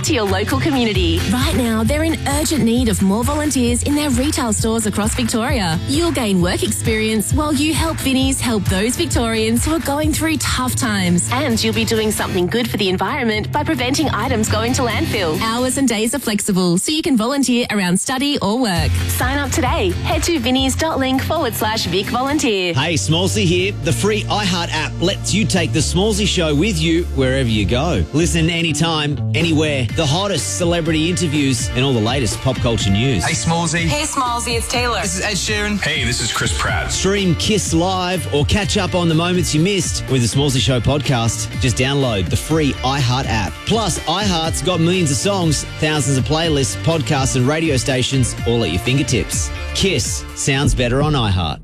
to your local community. Right now, they're in urgent need of more volunteers in their retail stores across Victoria. You'll gain work experience while you help Vinnies help those Victorians who are going through tough times. And you'll be doing something good for the environment by preventing items going to landfill. Hours and days are flexible, so you can volunteer around study or work. Sign up today. Head to vinnies.link/Vic Volunteer. Hey, Smallsy here. The free iHeart app lets you take the Smallsy show with you wherever you go. Listen anytime, anywhere. The hottest celebrity interviews and all the latest pop culture news. Hey, Smallsy. Hey, Smallsy, it's Taylor. This is Ed Sheeran. Hey, this is Chris Pratt. Stream Kiss Live or catch up on the moments you missed with the Smallsy Show podcast. Just download the free iHeart app. Plus, iHeart's got millions of songs, thousands of playlists, podcasts and radio stations all at your fingertips. Kiss sounds better on iHeart.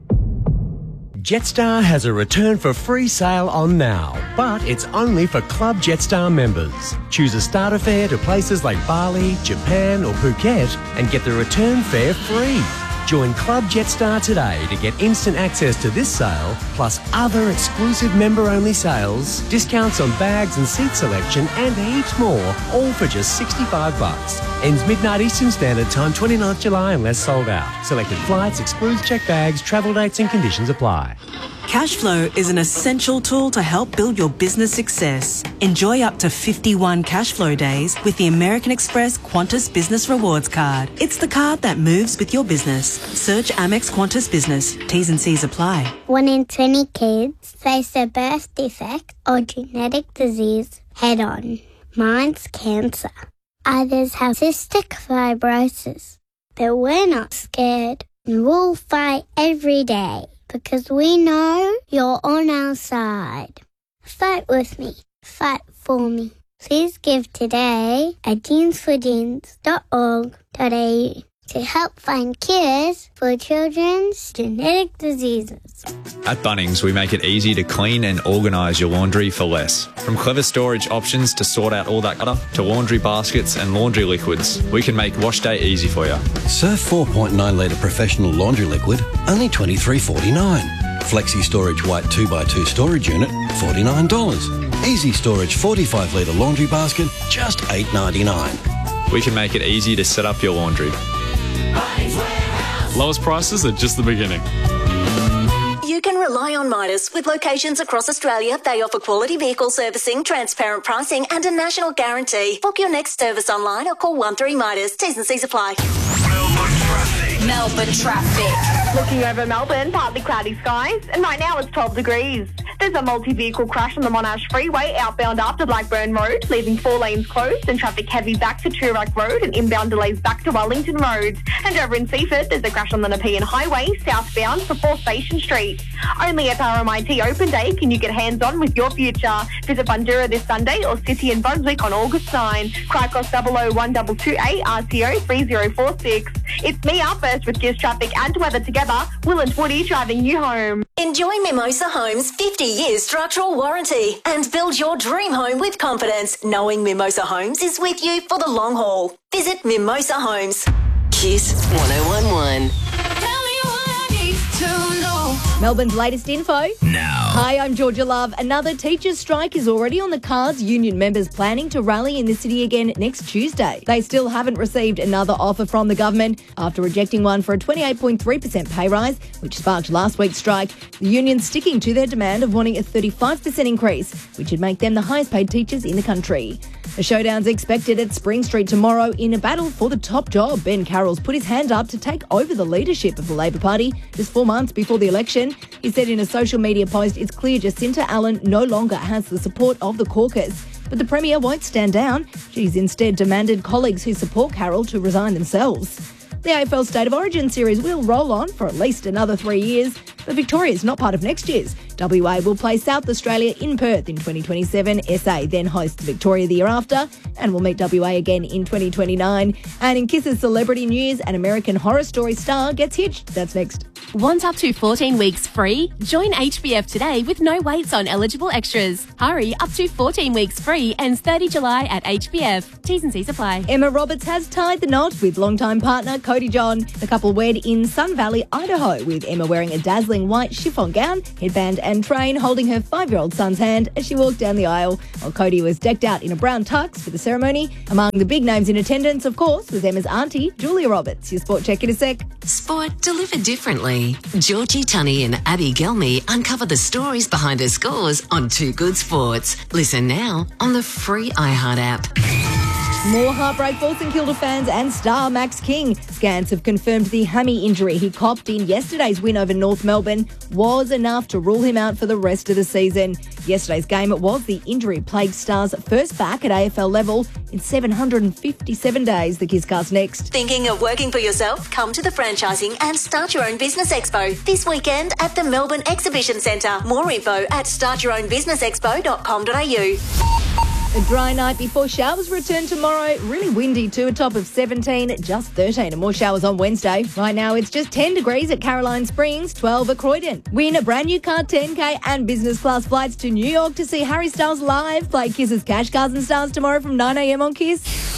Jetstar has a return for free sale on now, but it's only for Club Jetstar members. Choose a starter fare to places like Bali, Japan or Phuket and get the return fare free. Join Club Jetstar today to get instant access to this sale, plus other exclusive member-only sales, discounts on bags and seat selection and heaps more, all for just $65. Ends midnight Eastern Standard Time, 29th July unless sold out. Selected flights, excludes checked bags, travel dates and conditions apply. Cashflow is an essential tool to help build your business success. Enjoy up to 51 Cashflow days with the American Express Qantas Business Rewards Card. It's the card that moves with your business. Search Amex Qantas Business. T's and C's apply. 1 in 20 kids face a birth defect or genetic disease head on. Mine's cancer. Others have cystic fibrosis. But we're not scared. We'll fight every day. Because we know you're on our side. Fight with me. Fight for me. Please give today at jeansforjeans.org.au to help find cures for children's genetic diseases. At Bunnings, we make it easy to clean and organise your laundry for less. From clever storage options to sort out all that clutter, to laundry baskets and laundry liquids, we can make wash day easy for you. Surf 4.9 litre professional laundry liquid, only $23.49. Flexi Storage White 2x2 storage unit, $49. Easy Storage 45 litre laundry basket, just $8.99. We can make it easy to set up your laundry. Lowest prices are just the beginning. You can rely on Midas. With locations across Australia, they offer quality vehicle servicing, transparent pricing and a national guarantee. Book your next service online or call 13 Midas. T's and C's apply. Melbourne traffic. Looking over Melbourne, partly cloudy skies, and right now it's 12 degrees. There's a multi-vehicle crash on the Monash Freeway outbound after Blackburn Road, leaving 4 lanes closed and traffic heavy back to Toorak Road and inbound delays back to Wellington Road. And over in Seaford, there's a crash on the Nepean Highway, southbound for 4 Station Street. Only at RMIT Open Day can you get hands-on with your future. Visit Bundoora this Sunday or City and Brunswick on August 9. Cricos 00122A RCO 3046. It's me up first with Gears Traffic and weather together. Will and Woody driving you home. Enjoy Mimosa Homes' 50 years structural warranty and build your dream home with confidence, knowing Mimosa Homes is with you for the long haul. Visit Mimosa Homes. Kiss 1011. Melbourne's latest info. Now. Hi, I'm Georgia Love. Another teachers' strike is already on the cards. Union members planning to rally in the city again next Tuesday. They still haven't received another offer from the government after rejecting one for a 28.3% pay rise, which sparked last week's strike. The union's sticking to their demand of wanting a 35% increase, which would make them the highest paid teachers in the country. A showdown's expected at Spring Street tomorrow in a battle for the top job. Ben Carroll's put his hand up to take over the leadership of the Labor Party just 4 months before the election. He said in a social media post, it's clear Jacinta Allen no longer has the support of the caucus. But the Premier won't stand down. She's instead demanded colleagues who support Carroll to resign themselves. The AFL State of Origin series will roll on for at least another 3 years, but Victoria is not part of next year's. WA will play South Australia in Perth in 2027. SA then hosts Victoria the year after and will meet WA again in 2029. And in Kiss's celebrity news, an American Horror Story star gets hitched. That's next. Want up to 14 weeks free? Join HBF today with no waits on eligible extras. Hurry, up to 14 weeks free, ends 30 July at HBF. T's and C's apply. Emma Roberts has tied the knot with longtime partner Cody John. The couple wed in Sun Valley, Idaho, with Emma wearing a dazzling white chiffon gown, headband and train, holding her 5-year-old son's hand as she walked down the aisle, while Cody was decked out in a brown tux for the ceremony. Among the big names in attendance, of course, was Emma's auntie, Julia Roberts. Your sport check in a sec. Sport delivered differently. Georgie Tunney and Abby Gelmy uncover the stories behind the scores on Too Good Sports. Listen now on the free iHeart app. More heartbreak for St Kilda fans and star Max King. Scans have confirmed the hammy injury he copped in yesterday's win over North Melbourne was enough to rule him out for the rest of the season. Yesterday's game was the injury-plagued Stars' first back at AFL level in 757 days. The Kisscast next. Thinking of working for yourself? Come to the Franchising and Start Your Own Business Expo this weekend at the Melbourne Exhibition Centre. More info at startyourownbusinessexpo.com.au. A dry night before showers return tomorrow. Really windy too, a top of 17, just 13 and more showers on Wednesday. Right now it's just 10 degrees at Caroline Springs, 12 at Croydon. Win a brand new car, 10K and business class flights to New York to see Harry Styles live. Play Kiss's Cash Cards and Stars tomorrow from 9 a.m. on Kiss.